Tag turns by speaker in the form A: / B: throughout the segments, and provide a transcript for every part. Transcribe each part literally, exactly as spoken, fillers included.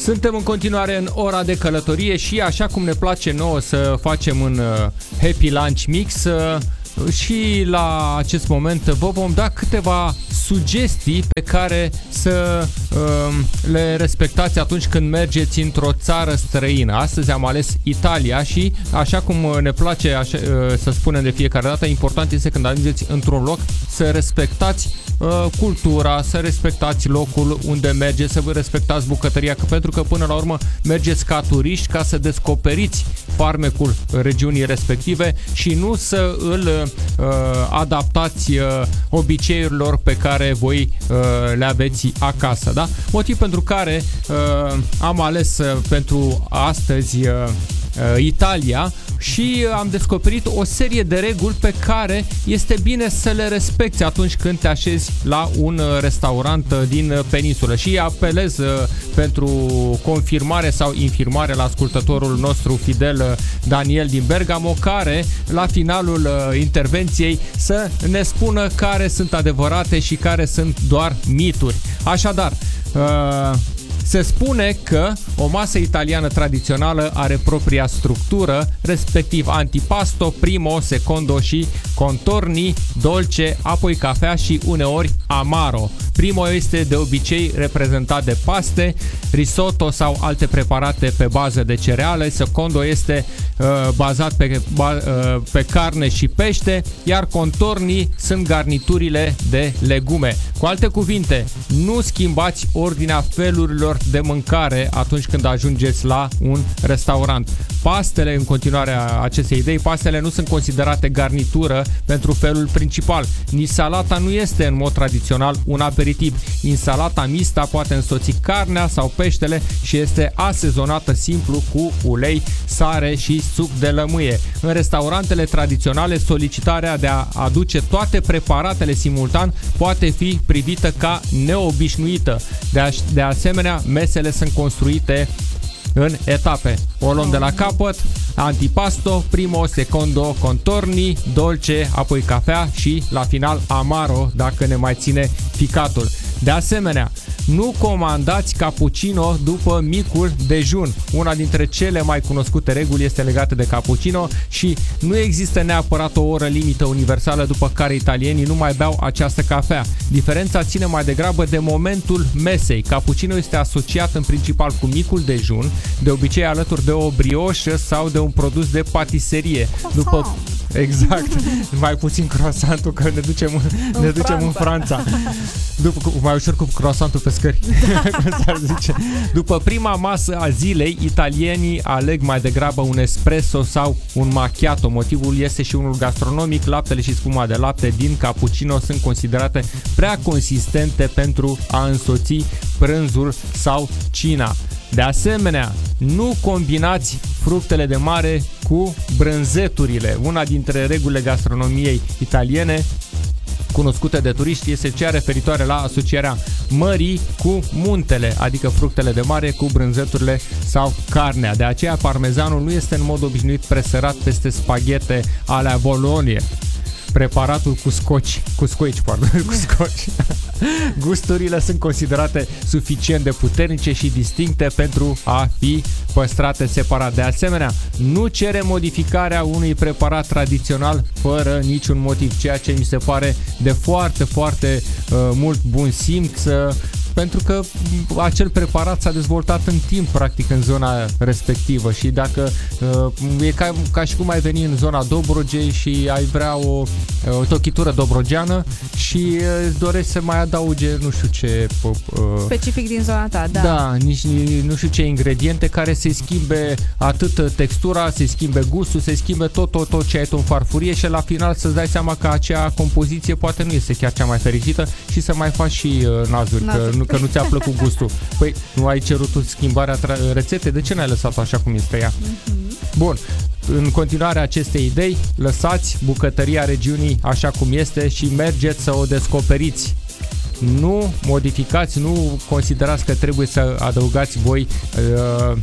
A: Suntem în continuare în ora de călătorie și așa cum ne place nouă să facem un Happy Lunch Mix, și la acest moment vă vom da câteva sugestii pe care să uh, le respectați atunci când mergeți într-o țară străină. Astăzi am ales Italia și așa cum ne place așa, uh, să spunem de fiecare dată, important este când ajungeți într-un loc să respectați uh, cultura, să respectați locul unde mergeți, să vă respectați bucătăria, că pentru că până la urmă mergeți ca turiști ca să descoperiți farmecul regiunii respective și nu să îl uh, adaptați uh, obiceiurilor pe care voi uh, le aveți acasă, da? Motiv pentru care uh, am ales uh, pentru astăzi uh, uh, Italia și am descoperit o serie de reguli pe care este bine să le respecti atunci când te așezi la un restaurant din peninsulă. Și apelez pentru confirmare sau infirmare la ascultătorul nostru fidel Daniel din Bergamo, care la finalul intervenției să ne spună care sunt adevărate și care sunt doar mituri. Așadar, se spune că o masă italiană tradițională are propria structură, respectiv antipasto, primo, secondo și contorni, dolce, apoi cafea și uneori amaro. Primo este de obicei reprezentat de paste, risotto sau alte preparate pe bază de cereale, secondo este uh, bazat pe, ba, uh, pe carne și pește, iar contorni sunt garniturile de legume. Cu alte cuvinte, nu schimbați ordinea felurilor de mâncare atunci când ajungeți la un restaurant. Pastele, în continuarea acestei idei, pastele nu sunt considerate garnitură pentru felul principal. Nici salata nu este în mod tradițional un aperitiv. Insalata mista poate însoți carnea sau peștele și este asezonată simplu cu ulei, sare și suc de lămâie. În restaurantele tradiționale, solicitarea de a aduce toate preparatele simultan poate fi privită ca neobișnuită. De, a, de asemenea, mesele sunt construite în etape. O luăm de la capăt: antipasto, primo, secondo, contorni, dolce, apoi cafea și la final amaro, dacă ne mai ține ficatul. De asemenea, nu comandați cappuccino după micul dejun. Una dintre cele mai cunoscute reguli este legată de cappuccino și nu există neapărat o oră limită universală după care italienii nu mai beau această cafea. Diferența ține mai degrabă de momentul mesei. Cappuccino este asociat în principal cu micul dejun, de obicei alături de o brioșă sau de un produs de patiserie. După Exact, mai puțin croissantul, că ne ducem în, ne ducem în Franța. După, mai ușor cu croissantul pe scări. Da. Zice. După prima masă a zilei, italienii aleg mai degrabă un espresso sau un macchiato. Motivul este și unul gastronomic: laptele și spuma de lapte din cappuccino sunt considerate prea consistente pentru a însoți prânzul sau cina. De asemenea, nu combinați fructele de mare cu brânzeturile. Una dintre regulile gastronomiei italiene cunoscute de turiști este cea referitoare la asocierea mării cu muntele, adică fructele de mare cu brânzeturile sau carnea. De aceea parmezanul nu este în mod obișnuit presărat peste spaghete alea Bologne. Preparatul cu scoci, cu scoici, pardon, cu scoci. Gusturile sunt considerate suficient de puternice și distincte pentru a fi păstrate separat. De asemenea, nu cere modificarea unui preparat tradițional fără niciun motiv, ceea ce mi se pare de foarte, foarte uh, mult bun simț, uh, pentru că acel preparat s-a dezvoltat în timp, practic, în zona respectivă și dacă uh, e ca, ca și cum ai veni în zona Dobrogei și ai vrea o, o tochitură dobrogeană și uh, îți dorești să mai adauge, nu știu ce... Uh,
B: specific din zona ta, da.
A: Da, nici nu știu ce ingrediente care se schimbe atât textura, se schimbe gustul, se schimbe tot, tot, tot ce ai tu în farfurie și la final să-ți dai seama că acea compoziție poate nu este chiar cea mai fericită și să mai faci și uh, nazuri, nazuri. Că nu că nu ți-a plăcut gustul. Păi, nu ai cerut tu schimbarea tra- rețetei? De ce n-ai lăsat-o așa cum este ea? Mm-hmm. Bun. În continuarea acestei idei, lăsați bucătăria regiunii așa cum este și mergeți să o descoperiți. Nu modificați, nu considerați că trebuie să adăugați voi uh,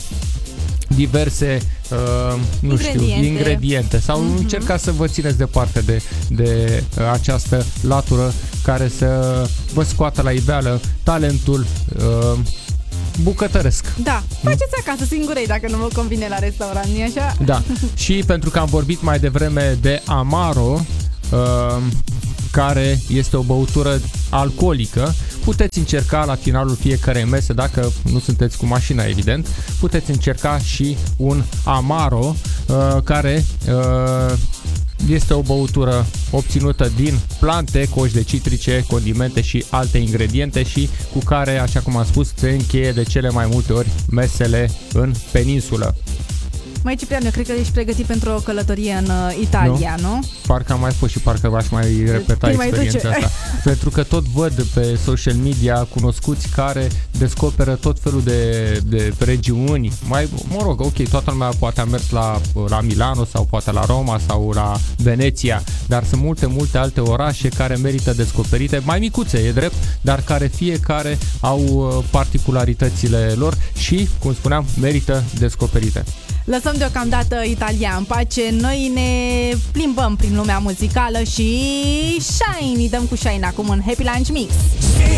A: diverse uh, nu
B: ingrediente.
A: știu, ingrediente sau uh-huh. încercați să vă țineți departe de, de uh, această latură care să vă scoată la iveală talentul uh, bucătăresc.
B: Da, faceți acasă singurei dacă nu vă convine la restaurant, nu-i așa?
A: Da, și pentru că am vorbit mai devreme de Amaro, uh, care este o băutură alcoolică, puteți încerca la finalul fiecarei mese, dacă nu sunteți cu mașina, evident, puteți încerca și un Amaro, uh, care uh, este o băutură obținută din plante, coși de citrice, condimente și alte ingrediente și cu care, așa cum am spus, se încheie de cele mai multe ori mesele în peninsulă.
B: Mai Ciprian, eu cred că ești pregătit pentru o călătorie în uh, Italia, nu? nu?
A: Parcă am mai fost și parcă v-aș mai repeta
B: Te mai
A: experiența
B: duce.
A: asta. Pentru că tot văd pe social media cunoscuți care descoperă tot felul de, de regiuni. Mai, mă rog, ok, toată lumea poate a mers la, la Milano sau poate la Roma sau la Veneția, dar sunt multe, multe alte orașe care merită descoperite, mai micuțe, e drept, dar care fiecare au particularitățile lor și, cum spuneam, merită descoperite.
B: Lăsăm deocamdată Italia în pace, noi ne plimbăm prin lumea muzicală și Shine, îi dăm cu Shine acum în Happy Lunch Mix.